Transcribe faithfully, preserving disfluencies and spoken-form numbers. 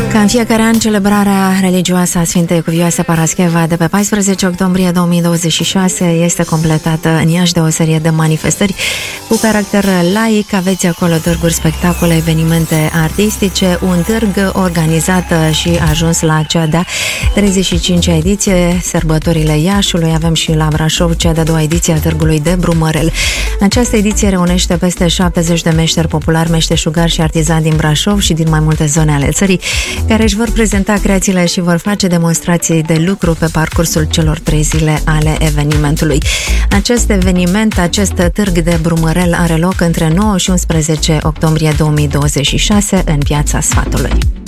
Ca în fiecare an, celebrarea religioasă a Sfintei Cuvioase Parascheva de pe paisprezece octombrie două mii douăzeci și șase este completată în Iași de o serie de manifestări cu caracter laic. Aveți acolo târguri, spectacole, evenimente artistice, un târg organizat și ajuns la cea de-a treizeci și cincea ediție, sărbătorile Iașului. Avem și la Brașov cea de-a doua ediție a târgului de Brumărel. Această ediție reunește peste șaptezeci de meșteri populari, meșteșugari și artizani din Brașov și din mai multe zone ale țării, care își vor prezenta creațiile și vor face demonstrații de lucru pe parcursul celor trei zile ale evenimentului. Acest eveniment, acest târg de Brumărel are loc între nouă și unsprezece octombrie două mii douăzeci și șase în Piața Sfatului.